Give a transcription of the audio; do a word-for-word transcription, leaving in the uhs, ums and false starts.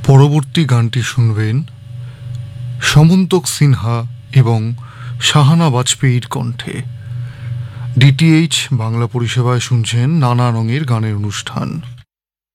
পরবর্তী গানটি শুনবেন সমন্তক সিনহা এবং শাহানা বাজপেয়ীর কণ্ঠে। ডিটিএইচ বাংলা পরিষেবায় শুনছেন নানা রঙের গানের অনুষ্ঠান।